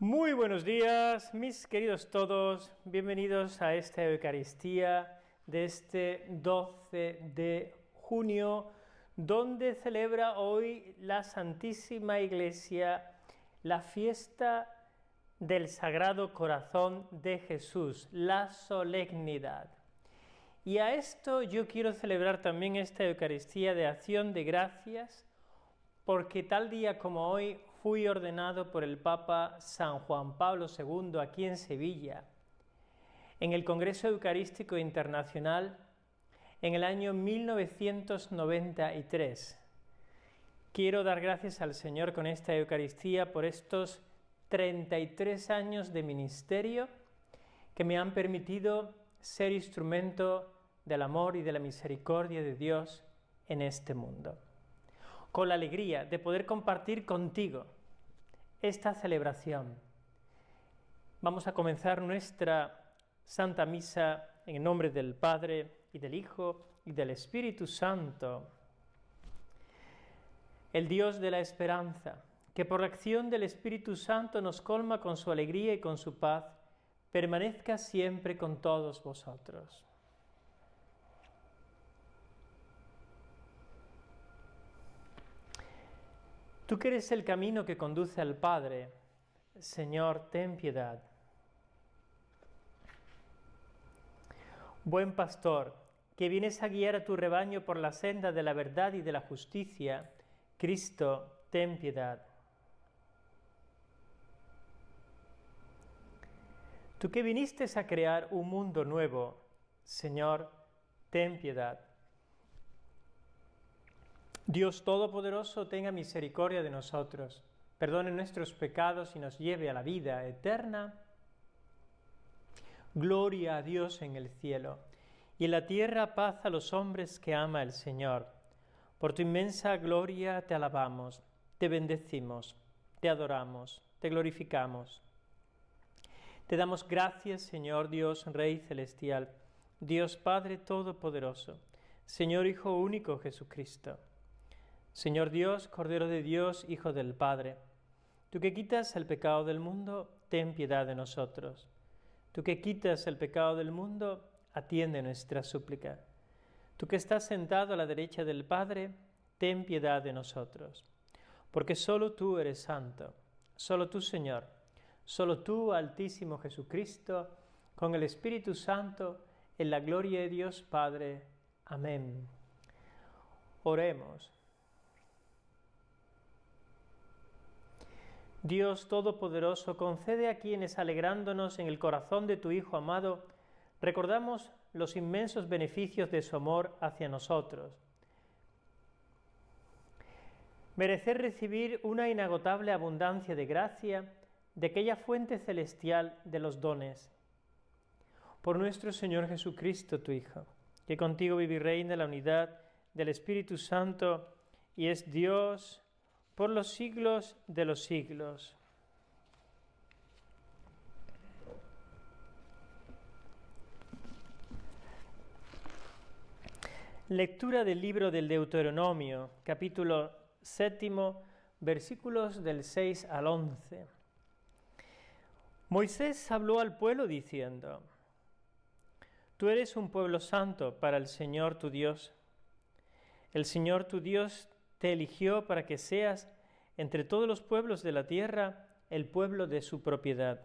Muy buenos días, mis queridos todos, bienvenidos a esta Eucaristía de este 12 de junio, donde celebra hoy la Santísima Iglesia la fiesta del Sagrado Corazón de Jesús, la solemnidad. Y a esto yo quiero celebrar también esta Eucaristía de acción de gracias, porque tal día como hoy fui ordenado por el Papa San Juan Pablo II aquí en Sevilla, en el Congreso Eucarístico Internacional, en el año 1993. Quiero dar gracias al Señor con esta Eucaristía por estos 33 años de ministerio que me han permitido ser instrumento del amor y de la misericordia de Dios en este mundo. Con la alegría de poder compartir contigo esta celebración. Vamos a comenzar nuestra Santa Misa en el nombre del Padre, y del Hijo, y del Espíritu Santo. El Dios de la esperanza, que por la acción del Espíritu Santo nos colma con su alegría y con su paz, permanezca siempre con todos vosotros. Tú que eres el camino que conduce al Padre, Señor, ten piedad. Buen pastor, que vienes a guiar a tu rebaño por la senda de la verdad y de la justicia, Cristo, ten piedad. Tú que viniste a crear un mundo nuevo, Señor, ten piedad. Dios Todopoderoso tenga misericordia de nosotros, perdone nuestros pecados y nos lleve a la vida eterna. Gloria a Dios en el cielo, y en la tierra paz a los hombres que ama el Señor. Por tu inmensa gloria te alabamos, te bendecimos, te adoramos, te glorificamos. Te damos gracias, Señor Dios, Rey celestial, Dios Padre Todopoderoso, Señor Hijo único Jesucristo. Señor Dios, Cordero de Dios, Hijo del Padre, tú que quitas el pecado del mundo, ten piedad de nosotros. Tú que quitas el pecado del mundo, atiende nuestra súplica. Tú que estás sentado a la derecha del Padre, ten piedad de nosotros. Porque solo tú eres santo, solo tú, Señor, solo tú, Altísimo Jesucristo, con el Espíritu Santo, en la gloria de Dios Padre. Amén. Oremos. Dios Todopoderoso, concede a quienes, alegrándonos en el corazón de tu Hijo amado, recordamos los inmensos beneficios de su amor hacia nosotros. Merecer recibir una inagotable abundancia de gracia de aquella fuente celestial de los dones. Por nuestro Señor Jesucristo, tu Hijo, que contigo vive y reina en la unidad del Espíritu Santo y es Dios por los siglos de los siglos. Lectura del libro del Deuteronomio, capítulo 7, versículos del 6 al 11. Moisés habló al pueblo diciendo: Tú eres un pueblo santo para el Señor tu Dios. El Señor tu Dios te eligió para que seas, entre todos los pueblos de la tierra, el pueblo de su propiedad.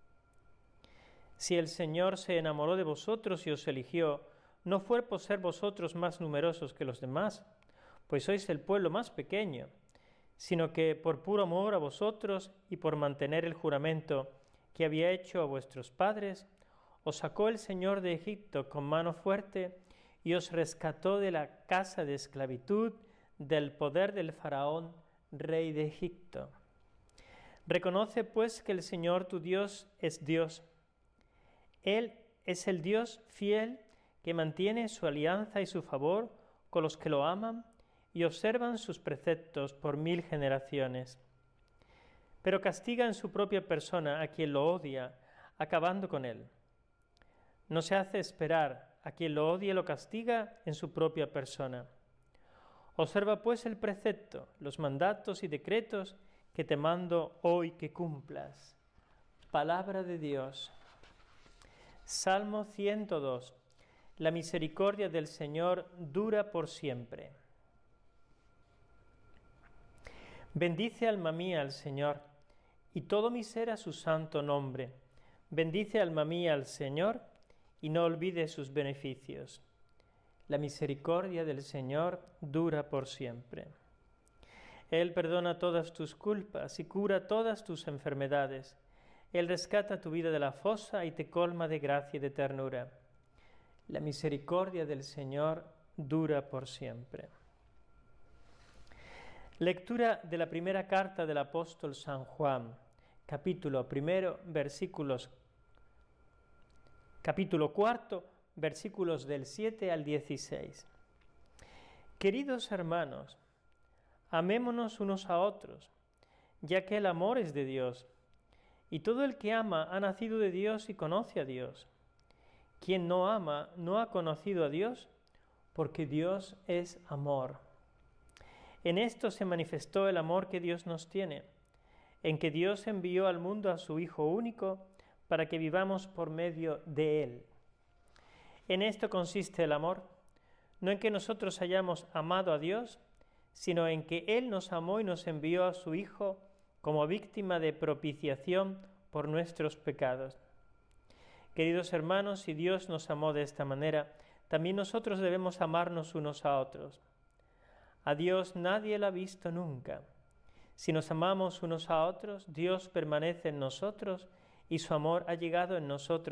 Si el Señor se enamoró de vosotros y os eligió, no fue por ser vosotros más numerosos que los demás, pues sois el pueblo más pequeño, sino que por puro amor a vosotros y por mantener el juramento que había hecho a vuestros padres, os sacó el Señor de Egipto con mano fuerte y os rescató de la casa de esclavitud, del poder del faraón, rey de Egipto. Reconoce pues que el Señor tu Dios es Dios. Él es el Dios fiel que mantiene su alianza y su favor con los que lo aman y observan sus preceptos por 1000 generaciones. Pero castiga en su propia persona a quien lo odia, acabando con él. No se hace esperar, a quien lo odia lo castiga en su propia persona. Observa pues el precepto, los mandatos y decretos que te mando hoy que cumplas. Palabra de Dios. Salmo 102. La misericordia del Señor dura por siempre. Bendice alma mía al Señor, y todo mi ser a su santo nombre. Bendice alma mía al Señor, y no olvide sus beneficios. La misericordia del Señor dura por siempre. Él perdona todas tus culpas y cura todas tus enfermedades. Él rescata tu vida de la fosa y te colma de gracia y de ternura. La misericordia del Señor dura por siempre. Lectura de la primera carta del apóstol San Juan, capítulo 4, versículos del 7 al 16. Queridos hermanos, amémonos unos a otros, ya que el amor es de Dios, y todo el que ama ha nacido de Dios y conoce a Dios. Quien no ama no ha conocido a Dios, porque Dios es amor. En esto se manifestó el amor que Dios nos tiene, en que Dios envió al mundo a su Hijo único para que vivamos por medio de Él. En esto consiste el amor, no en que nosotros hayamos amado a Dios, sino en que Él nos amó y nos envió a su Hijo como víctima de propiciación por nuestros pecados. Queridos hermanos, si Dios nos amó de esta manera, también nosotros debemos amarnos unos a otros. A Dios nadie lo ha visto nunca. Si nos amamos unos a otros, Dios permanece en nosotros y su amor ha llegado en nosotros